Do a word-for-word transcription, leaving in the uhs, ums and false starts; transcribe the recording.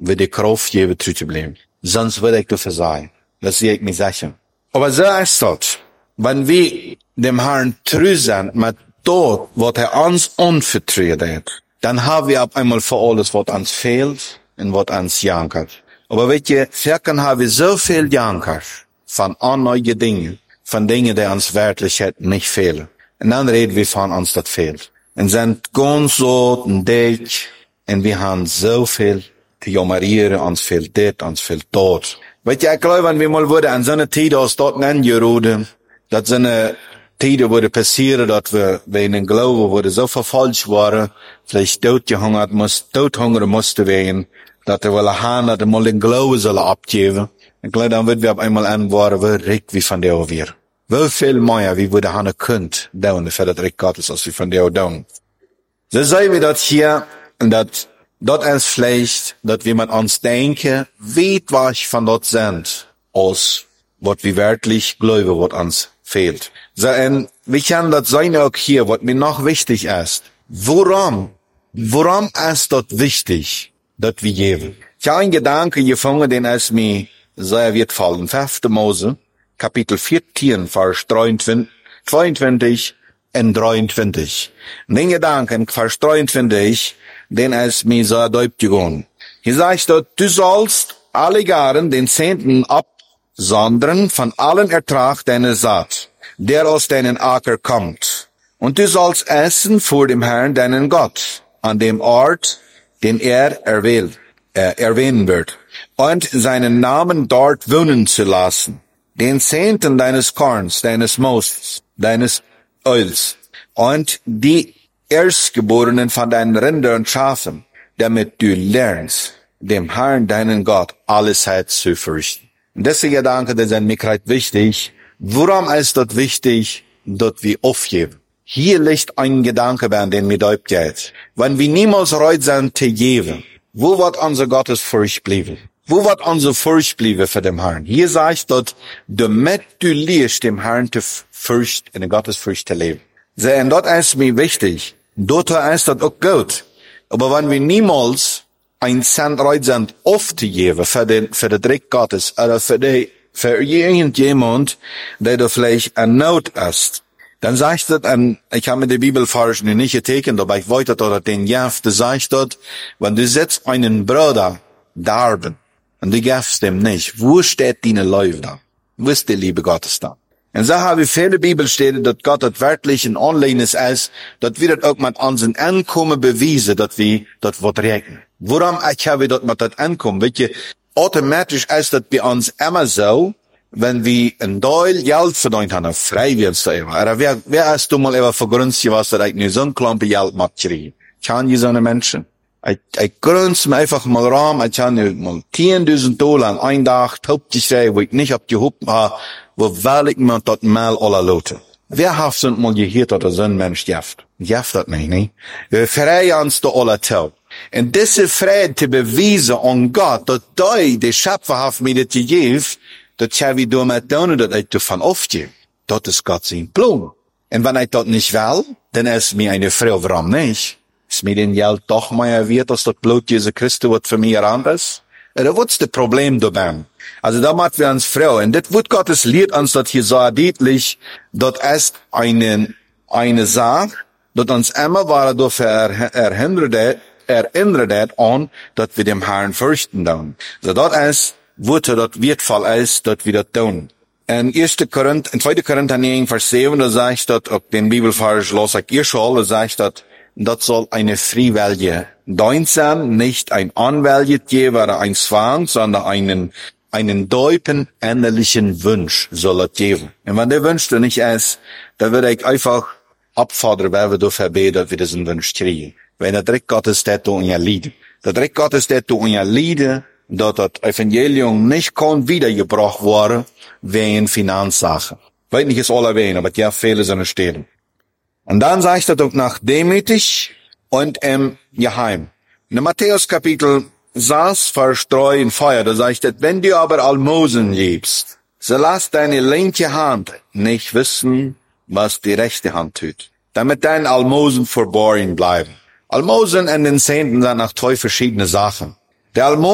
wird die Kraft geben, treu zu bleiben. Sonst würde ich dafür sein. Das sehe ich mir sicher. Aber so ist das. Wenn wir dem Herrn treu sind, mit dort, was er uns unvertraut hat, dann haben wir ab einmal für alles, was uns fehlt und was uns jankert. Aber weet je, verken haben wir so viel jankert von unnötigen Dingen, von Dingen, die uns Wertlichkeit nicht fehlen. Und dann reden wir von uns, das fehlt. Und sind ganz so ein Dich, und wir haben so viel zu jammerieren, uns fehlt dit, uns fehlt dort. Weet je, ich glaube, wenn wir mal würden an so eine Zeit aus dort angerufen, dass so eine Zeit würde passieren, dass wir, wenn den Glauben würde so verfalscht waren, vielleicht totgehungert muss, tothungern musste werden, dass er will haben, dass er mal den Glauben soll abgeben. Ich glaube, dann würden wir auf einmal antworten, wie recht wie von der wir. Wie viel mehr, wie wir haben könnt, down, für das Recht Gottes, als wir von der down. So sehen wir das hier, und das, das ist vielleicht, dass wir mit uns denken, weit was von dort sind, aus, was wir wirklich glauben, was uns fehlt. So, und wir können das sein auch hier, was mir noch wichtig ist. Warum, warum ist das wichtig, dass wir geben? Ich habe einen Gedanke gefunden, den es mir sehr wird fallen. fünfte Mose, Kapitel vierzehn, Vers zweiundzwanzig und dreiundzwanzig. Den Gedanken, Vers dreiundzwanzig, den es mir sehr deutlich gegangen. Hier sagt dort, du sollst alle Jahren den Zehnten absondern von allen Ertrag deiner Saat, der aus deinen Acker kommt. Und du sollst essen vor dem Herrn, deinen Gott, an dem Ort, den er erwählt, äh, erwähnen wird, und seinen Namen dort wohnen zu lassen. Den Zehnten deines Korns, deines Moostes, deines Öls, und die Erstgeborenen von deinen Rindern und Schafen, damit du lernst, dem Herrn, deinen Gott, alle Zeit zu fürchten. Und diese Gedanken, die sind mir gerade wichtig. Warum ist das wichtig, dass wir aufgeben? Hier liegt ein Gedanke, den mir deutlich geht. Wenn wir niemals bereit sind zu geben, wo wird unser Gottesfurcht bleiben? Wo wird unsere Furcht bleiben für den Herrn? Hier sagt dort, damit du lernst, dem Herrn zu fürchten, in der Gottesfurcht zu leben. So, und das ist mir wichtig. Dort ist das auch gut. Aber wenn wir niemals ein Cent bereit sind, aufzugeben für den, für den Dreck Gottes, oder für die, für irgendjemand, der da vielleicht in Not ist, dann sagt das, und ich habe mir die Bibelverse nicht getekent, aber ich wollte dort den Jaft, das sagt dort, wenn du setzt einen Bruder darben, und du gibst dem nicht, wo steht deine Läufe da? Wo ist die Liebe Gottes da? Und so habe ich viele Bibelstellen, dass Gott das wirklich ein Anlehnnis ist, dass wir das auch mit unseren Ankommen beweisen, dass wir das was regeln. Warum ich habe das mit das Ankommen? Weißt du, automatisch ist das bei uns immer so, wenn wir ein Teil Geld verdient haben, freiwillig so immer. Oder wer, wer hast du mal immer vergrünzt, was dass ich nur so ein Klumpen Geld mitkriege? Kann je so eine Menschen? Ich, ich grünze mir einfach mal rum, ich kann mal zehntausend Dollar an einen Tag, Hauptgeschrei, wo ich nicht abgehoben habe, wo will ich mir das mal alle Leute. Wer hat schon mal gehört, dass so ein Mensch jaft? Jaft das nicht, ne? Wir freien uns da alle Tag. Und diese Freiheit zu beweisen an Gott, dass du, der Schöpfer, hat mir das gegeben, das habe ich damit tun, dass ich davon aufgehe. Das ist Gott sein Plan. Und wenn ich das nicht will, dann ist mir eine Frau, warum nicht? Ist mir den Geld doch mehr wert, als das Blut Jesu Christi, was für mich anders? Oder was ist das Problem dabei? Also da machen wir uns Frau. Und das wird Gottes lehrt uns das hier so deutlich, das ist eine, eine Sache, das uns immer war, dafür erinnert, erinnert an, dass wir dem Herrn fürchten tun. So das ist, wo das wertvoll ist, dass wir das tun. In erster Korinther, in zweiter Korinther neun, Vers sieben, da sagt das, auch den Bibelvers los ich ihr schon, da sagt das, das soll eine freiwillige Dienst sein, nicht ein Anwältgeber oder ein Zwang, sondern einen, einen tiefen, innerlichen Wunsch soll es geben. Und wenn der Wunsch da nicht ist, dann würde ich einfach abfordern, wer wir dafür beten, dass wir diesen Wunsch kriegen. Wenn der Dreck Gottes das in ihr Lied. Der Dreck Gottes das in ihr Lied, dass das Evangelium nicht kann wiedergebracht werden, wegen Finanzsachen. Ich weiß nicht, ist alle erwähnen, aber ja, viele sind stehen. Und dann sagt er doch nach demütig und im Geheim. In der Matthäus Kapitel sechs, Vers drei in Feuer, da sagt er, wenn du aber Almosen liebst, so lass deine linke Hand nicht wissen, was die rechte Hand tut, damit deine Almosen verborgen bleiben. Almosen und den Zehnten sind nach zwei verschiedene Sachen. Der Almosen